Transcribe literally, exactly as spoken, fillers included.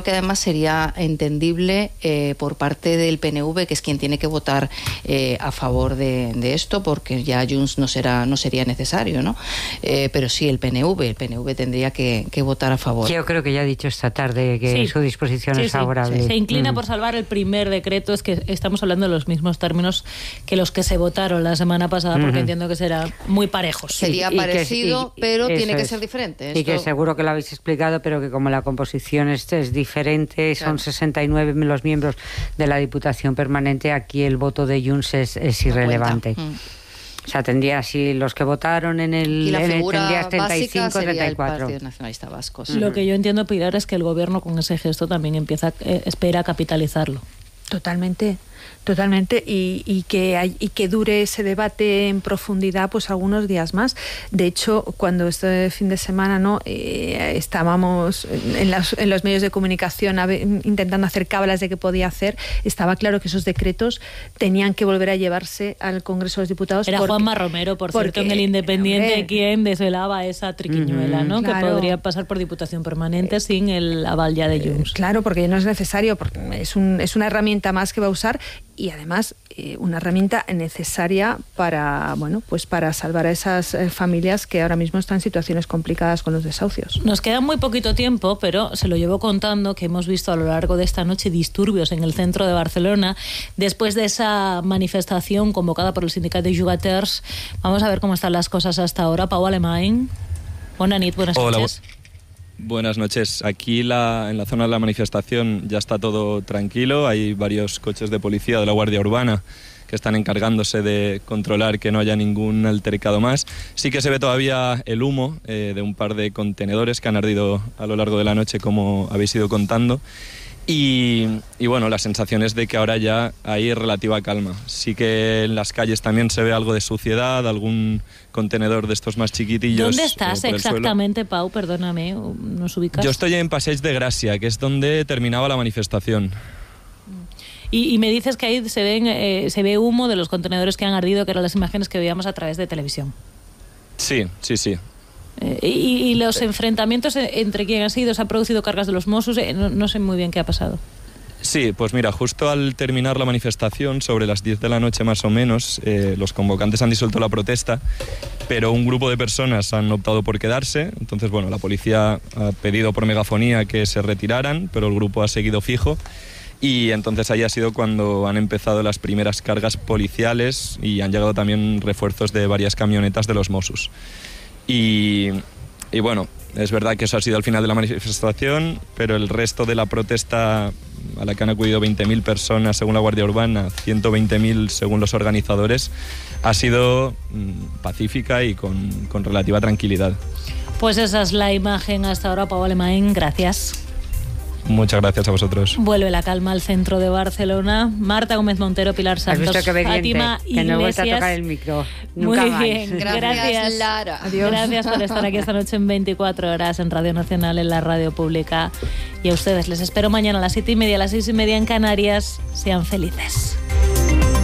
que además sería entendible eh, por parte del P N V, que es quien tiene que votar eh, a favor de, de esto, porque ya Junts no será no sería necesario, ¿no? Eh, pero sí el P N V, el P N V tendría que, que votar a favor. Yo creo que ya ha dicho esta tarde que sí. su disposición sí, es sí, favorable. sí. Se inclina mm. por salvar el primer decreto. Es que estamos hablando de los mismos términos que los que se votaron la semana pasada, porque uh-huh. entiendo que será muy parejos. Sería y, parecido, y que, y, pero tiene que es. ser diferente. Y Esto... que seguro que lo habéis explicado, pero que como la composición este es diferente, claro. Son sesenta y nueve los miembros de la Diputación Permanente, aquí el voto de Junts es, es irrelevante. No mm. O sea, tendría así los que votaron en el, y la en el figura tendría treinta y cinco, treinta y cuatro. El Partido Nacionalista Vasco. Sí. Lo que yo entiendo, Pilar, es que el gobierno con ese gesto también empieza eh, espera capitalizarlo. Totalmente. Totalmente, y, y, que hay, y que dure ese debate en profundidad pues algunos días más. De hecho, cuando este fin de semana no eh, estábamos en, las, en los medios de comunicación a ver, intentando hacer cábalas de qué podía hacer, estaba claro que esos decretos tenían que volver a llevarse al Congreso de los Diputados. Era porque, Juanma Romero, por porque, cierto, en El Independiente, hombre, quien desvelaba esa triquiñuela, ¿no? Claro. Que podría pasar por Diputación Permanente sin el aval ya de Junts. Eh, claro, porque no es necesario, porque es, un, es una herramienta más que va a usar. Y además eh, una herramienta necesaria para bueno pues para salvar a esas eh, familias que ahora mismo están en situaciones complicadas con los desahucios. Nos queda muy poquito tiempo, pero se lo llevo contando que hemos visto a lo largo de esta noche disturbios en el centro de Barcelona después de esa manifestación convocada por el sindicato de Jugaters. Vamos a ver cómo están las cosas hasta ahora. Pau Alemany, bona nit, buenas Hola, noches. Buenas noches. Aquí la, en la zona de la manifestación ya está todo tranquilo. Hay varios coches de policía de la Guardia Urbana que están encargándose de controlar que no haya ningún altercado más. Sí que se ve todavía el humo eh, de un par de contenedores que han ardido a lo largo de la noche, como habéis ido contando. Y, y bueno, la sensación es de que ahora ya hay relativa calma. Sí que en las calles también se ve algo de suciedad, algún contenedor de estos más chiquitillos. ¿Dónde estás eh, exactamente, Pau? Perdóname, ¿nos ubicas? Yo estoy en Passeig de Gràcia, que es donde terminaba la manifestación. Y, y me dices que ahí se, ven, eh, se ve humo de los contenedores que han ardido, que eran las imágenes que veíamos a través de televisión. Sí, sí, sí. Eh, y, y los enfrentamientos entre quién han sido, se han producido cargas de los Mossos, eh, no, no sé muy bien qué ha pasado. Sí, pues mira, justo al terminar la manifestación, sobre las diez de la noche más o menos, eh, los convocantes han disuelto la protesta, pero un grupo de personas han optado por quedarse. Entonces, bueno, la policía ha pedido por megafonía que se retiraran, pero el grupo ha seguido fijo. Y entonces ahí ha sido cuando han empezado las primeras cargas policiales y han llegado también refuerzos de varias camionetas de los Mossos. Y, y bueno, es verdad que eso ha sido al final de la manifestación, pero el resto de la protesta, a la que han acudido veinte mil personas según la Guardia Urbana, ciento veinte mil según los organizadores, ha sido mmm, pacífica y con, con relativa tranquilidad. Pues esa es la imagen hasta ahora, Pau Alemany, gracias. Muchas gracias a vosotros. Vuelve la calma al centro de Barcelona. Marta Gómez Montero, Pilar Santos, Fátima Iglesias. Que no he vuelto a tocar el micro. Nunca Muy más. bien, gracias, gracias Lara. Adiós. Gracias por estar aquí esta noche en veinticuatro horas en Radio Nacional, en la radio pública. Y a ustedes les espero mañana a las siete y media, a las seis y media en Canarias. Sean felices.